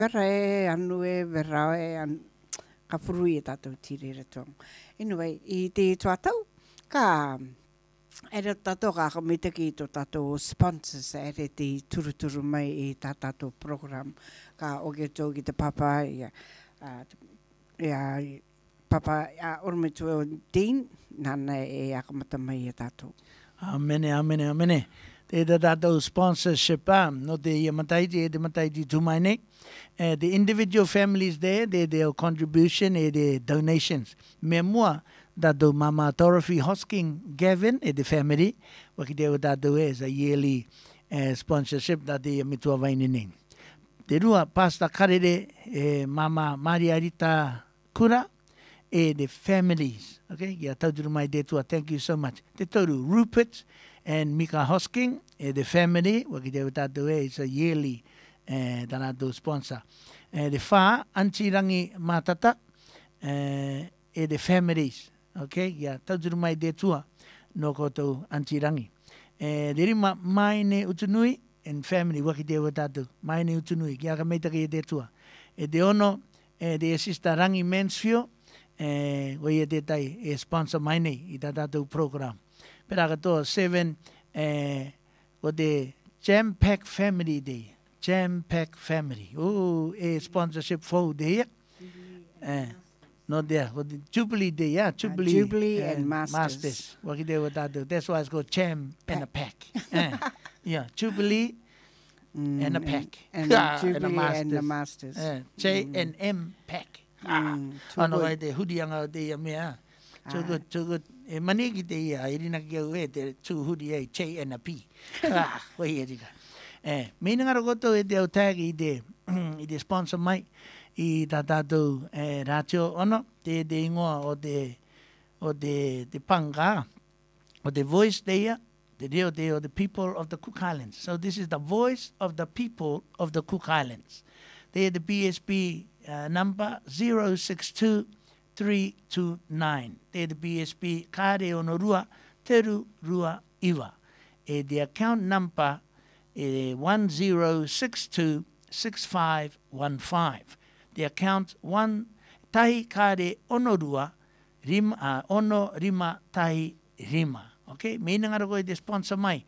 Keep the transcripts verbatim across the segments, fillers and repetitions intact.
Vera e anu e vera e an ka furui e tātou tirere tong. Anyway, i te tuatau, ka e re tātou ka kamita ki tō tātou sponsors e re te turuturu mai i tā tātou program. Ka oge tō ki te papa i a papa a ormetu o Dean, nana e akamata mai e tātou. Amene, amene, amene. Te tātou sponsorship, no te ia mataiti e te mataiti tumaine. Uh, the individual families there, they, their contribution and their donations. Me mua, tātou Mama Dorothy Hosking Gavin and the family, waki te o tātou e, is a yearly uh, sponsorship that they mitua vaini nei. Te rua, Pastor Karere, eh, Mama Maria Rita Kura, e the families. Okay, yeah, tauturu mai te tua, thank you so much. Te tauru, Rupert and Mika Hosking, e the family, waki te o tātou e, is a yearly uh, tātou sponsor. Uh, the wha, Antirangi Matata, uh, e the families. Okay, yeah, tauturu mai te tua, no kotou Antirangi. Uh, te rima mai ne utunui, and family, waki te o tātou, mai ne utunui, kia ka meitaki e te tua. E te ono, e te assista Rangi Mansfield, eh, wai e te tai e sponsor mai nei i tā tātou program. Pera katoa seven, eh, o te Jam Pack Family Day. Jam Pack Family. Oh, e sponsorship for day. Eh, no there. O te Jubilee Day, yeah. Jubilee, uh, Jubilee and, and Masters. Masters. Waki te o tātou. That's why it's called Jam and a Pack. eh, yeah, Jubilee mm, and a Pack. And, and ah, Jubilee and, a and the Masters. Eh, J mm. and M Pack. Ah, ano ai te hudianga o te ia mea. Too good, too good. E mani ki te ia, e rina ki au e te tū hudi e, J and a P. Ah, wai e tika. Eh, mei ngaro koto e te au tagi i te, i te sponsor mai, i tā tātou eh, rātio ono, te te ingoa o te, o te, te panga, o te voice te ia, te reo te o the people of the Cook Islands. So this is the voice of the people of the Cook Islands. They the B S B uh, number zero six two three two nine. They the B S B kare ono rua teru rua iwa. E the account number e one zero six two six five one five. The account one tahi kare ono rua rima uh, ono rima tahi rima. Okay, meina ngaro koe te sponsor mai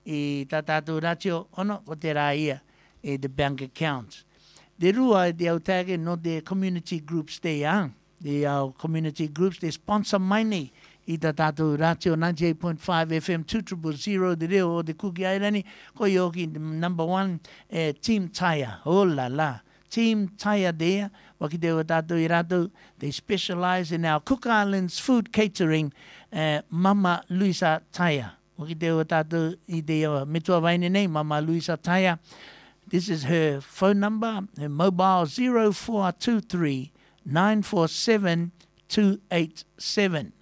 i tā tātou ratio ono ko te rā ia e the bank accounts. The rua, the autage, not the community groups they are. The uh, community groups, they sponsor money. Ita tātou ratio ninety-eight point five F M two zero zero, the reo o the Kuki Airani, ko yoki number one, uh, Team Taya. Oh la la. Team Taya there, waki te o tātou i rato, they specialize in our Cook Islands food catering, uh, Mama Luisa Taya. Waki te o tātou i te uh, mitua vaine nei, Mama Luisa Taya. This is her phone number, her mobile zero four two three nine four seven two eight seven.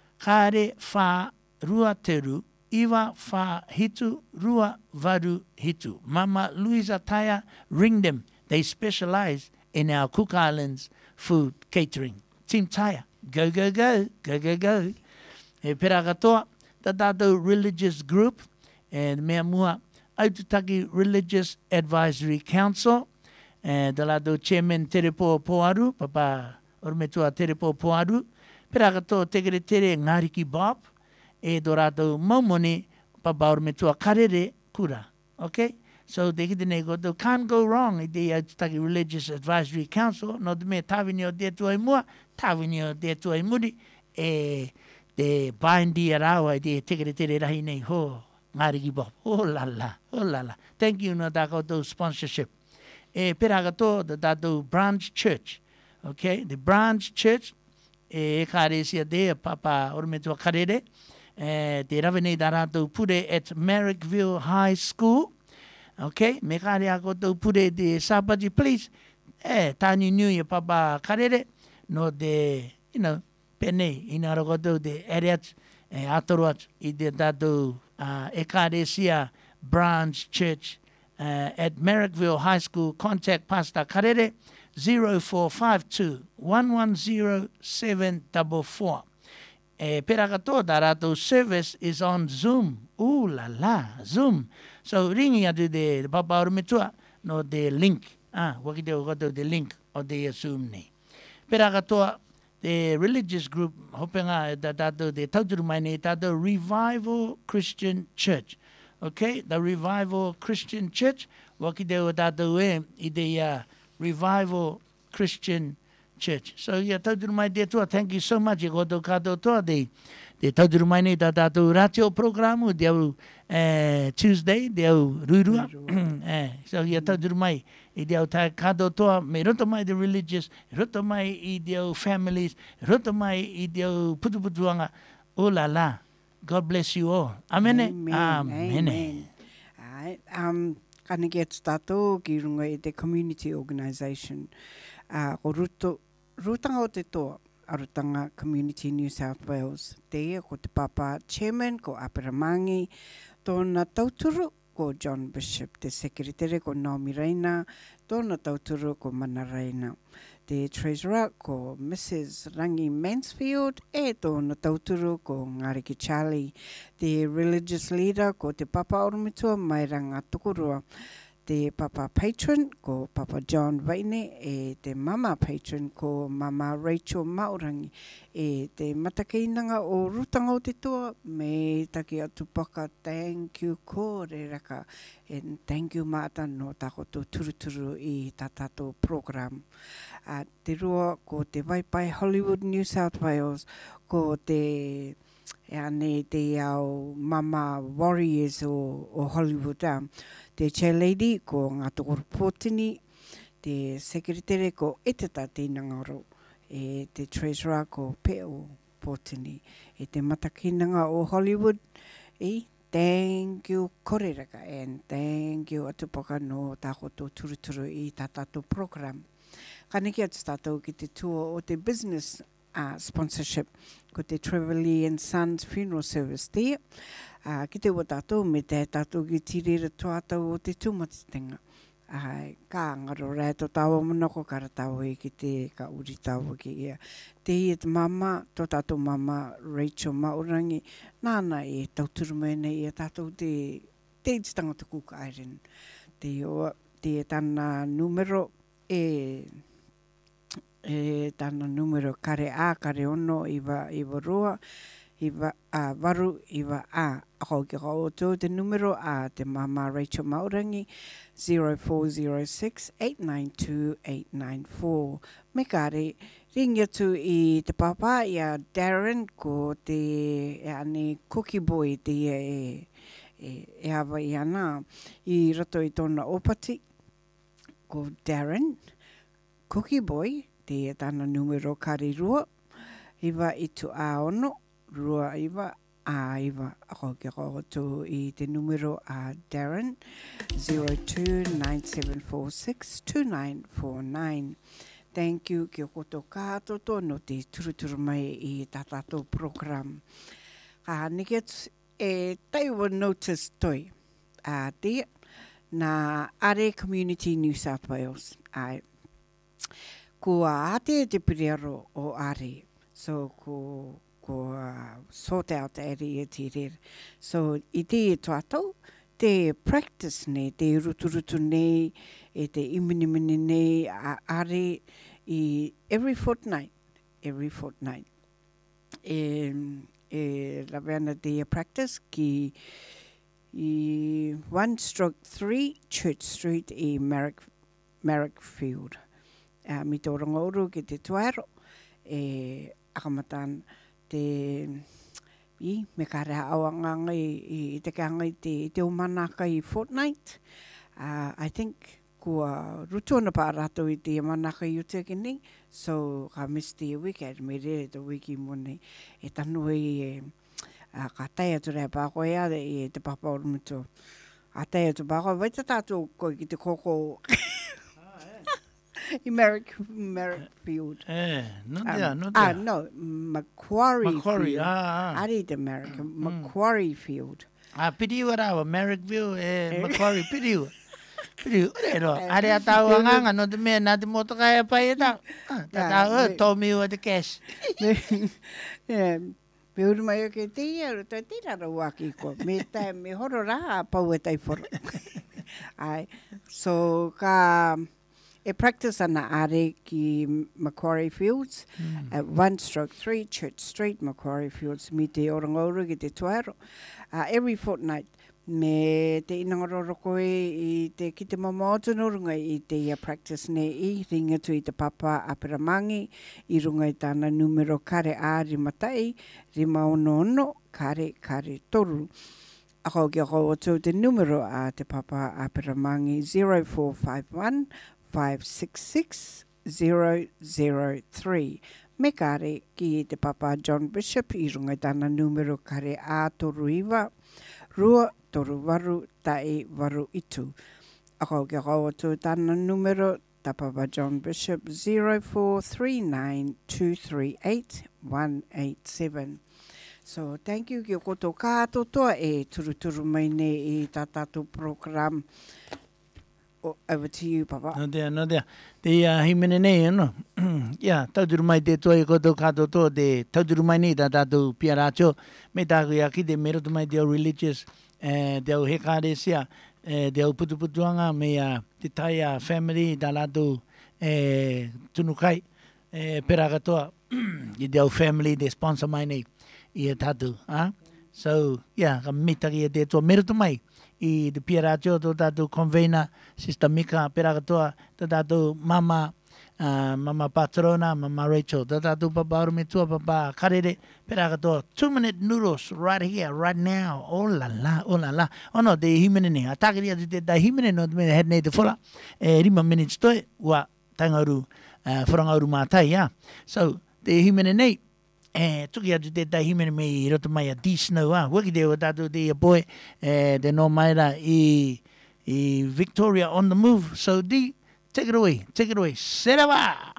Kare wha rua teru, iwa wha hitu, rua varu hitu. Mama Luisa Taya, ring them. They specialize in our Cook Islands food catering. Team Taya, go, go, go, go, go, go. He pera katoa, ta tātou religious group, and mea mua, Aututaki Religious Advisory Council, and the lado chairman Terepo Poaru, Papa Ormetua Terepo Poaru, Peragato Tegre Tere Ngariki Bob, e Dorado Momoni, Papa Ormetua Karere Kura. Okay? So they can't go wrong. The Aututaki Religious Advisory Council, no me Tavinio de Tuaimua, Tavinio de Tuaimudi, e de Bindi Arawa, de Tegre Tere Rahine Ho. Marigi Bob. Oh la la. Oh la la. Thank you no dakoto sponsorship. E peragato the dado branch church. Okay? The branch church e karesia de papa ormeto karere. E de ravene darato pure at Merrickville High School. Okay? Me kare akoto pure de sabaji please. E tani new ya papa karere no de you know pene inarogoto de areas e atorwat I de dado Uh, Ecclesia Branch Church uh, at Merrickville High School. Contact Pastor Karere zero four five two one one zero seven four four. Eh, Peragato Darato service is on Zoom. Ooh la la, Zoom. So ringi atu de Papa Ormetua no de link Ah, waki te o kato the link o te assume nei. Pera katoa, the religious group, hopenga e ta tātou, te tauturu mai nei tātou Revival Christian Church. Okay, the Revival Christian Church, waki te o tātou e, i te uh, Revival Christian Church. So, yeah, tauturu mai te tua, thank you so much, e koto kato toa te, te tauturu mai nei tā tātou ratio programu, te au uh, Tuesday, te au rurua. eh, so, yeah, tauturu mai, i te au tā kato toa, me roto mai the religious, roto mai i te au families, roto mai i te au putuputuanga, o la la. God bless you all. Amen. Amen. Amen. Amen. Ai, um, kaniki atu tātou ki runga i te community organisation. Uh, ko ruto, rutanga o te toa, arutanga Community New South Wales. Te ia ko te papa chairman ko Apiramangi, tōna tauturu ko John Bishop, te secretary ko Naomi Reina, tōna tauturu ko Mana Reina. Te treasurer ko Missus Rangi Mansfield, e tōna tauturu ko Ngariki Charlie. Te religious leader ko te papa Oromitua Mairanga Tukurua. Te papa patron ko Papa John Vaine, e te mama patron ko Mama Rachel Maurangi, e te matakainanga o rutanga o te toa, me taki atu paka, thank you ko re raka, and thank you mata no takoto turuturu i tatato program. Uh, te rua ko te Waipai Hollywood New South Wales, ko te ane te au Mama Warriors o, o Hollywood, um, te chair lady ko ngā tokoro Pōtini, te secretary ko Eteta Tinangaro, e te treasurer ko Peo Pōtini, e te matakinanga o Hollywood, e thank you koreraka, and thank you atupaka no takoto turuturu i tatato program. Kaniki atu tātou ki te tour o te business uh, sponsorship ko te Trevelyan and Sons Funeral Service te. Uh, ki te o tātou me te tātou ki tirira tuatau o te tūmatitenga. Uh, ka ngaro rea to tāua manoko kara tāua e ki te ka uri tāua ki ia. Te i te mama, to tātou mama Rachel Maurangi, nāna e tauturu mene i a tātou te te i tangata kuka airen. Te o te tāna numero e e tāna numero kare a, kare ono, iwa, iwa roa, iwa a, waru, iwa a. Ako ki ka o tō te numero a te mama Rachel Maurangi, zero four zero six eight nine two eight nine four. Me kare, ringi atu i te papa i a Darren ko te e ane cookie boy te ia e, e, e awa i ana i rato i tōna opati ko Darren, cookie boy, te e tāna numero kare rua, iwa i tu a ono, rua iwa, a iwa, ako ki ako tu i te numero a Darren, zero two nine seven four six two nine four nine. Thank you ki o koto kātoto no te turuturu mai i tātātou program. Ka niket e taiwa notice toi, a te na Are Community New South Wales. Ai. Kua ate te piriaro o Are. So ko ko uh, sort out the area te rere. So i te e tuatau, te practice nei, te ruturutu nei, e te iminimini nei, a Are i every fortnight, every fortnight. E, e laweana te practice ki i one stroke three Church Street i Marrick, Marrickfield. Uh, mi tō rongouru ki te tuaro, e akamatan te i me kare awanga i, i te kanga i te, te umanaka i fortnight. Uh, I think kua rutuna pa rato i te manaka i utekini, so ka misti a weekend, me re te wiki mone, e tanu i e uh, ka tai atu rea pāko ea i te papa orumuto. A tai atu pāko, vai te tātou koe ki te koko. I Merrick, Merrickfield. Eh, no um, there, no there. Ah, no, Macquarie, Macquarie, Field. ah, ah. Ari te Merrick, Mm. Macquarie Field. Ah, piriwa rawa, Merrickville, eh, Macquarie, piriwa. Piriwa, ure ro. Are a tau anganga, no te mea, nā te motokai a pai e tau. Ah, tā Yeah, tau, me- tō miu a te cash. Yeah, me uru mai o ke te ia, ro tai tira ra waki ko. Me tai, me horo rā pau e tai whoro. Ai, so ka E practice ana are ki Macquarie Fields mm. at one stroke three Church Street, Macquarie Fields, mi te orangauru ki te tuaro. Uh, every fortnight, me te inangaro koe i te ki te mama atunurunga i te ia practice ne i ringa tu i te papa Apiramangi i runga i tāna numero kare a rimatai, rima ono ono, kare kare toru. Ako ki ako atu te numero a te papa Apiramangi zero four five one five six six zero zero three. Me kare ki te papa John Bishop i runga i tāna numero kare a toru iwa, rua toru waru tae waru itu. Ako ki ako atu tāna numero ta papa John Bishop zero four three nine two three eight one eight seven. So thank you ki o koto kātotoa e turu turu mai ne i tā tātou program. Oh, over to you, Papa. No there, no there. Te uh, himene nei, no? Yeah, tauturu mai te toa i koto kātotoa te tauturu mai nei tā tātou piaracho. Me tāku ia ki te merotu mai te au religious, eh, te au hekare sia, eh, te au putuputuanga, me uh, te tai a family, tā lātou eh, tunukai, eh, pera katoa, i te au family, te sponsor mai nei. I e tatu, ah? So, yeah, ka mitaki e te toa merotu mai i te pia rātio tō tātou convener, Sister Mika, pera katoa, tō tātou mama, uh, mama patrona, mama Rachel, tō tātou papa arume tua, papa karere, pera katoa, two minute noodles right here, right now, oh la la, oh la la. Oh no, te himene ne, a tākiri atu te tai himene no te mene head nei te whora, e rima minutes toi, ua tangauru, uh, wharangauru mātai, yeah. So, te himene nei, eh tuki atu te tai himene me i roto mai a D-Snow, ah. Waki te o tātou te ia boy, eh, te no maira i, i Victoria on the move. So D, take it away, take it away. Serava!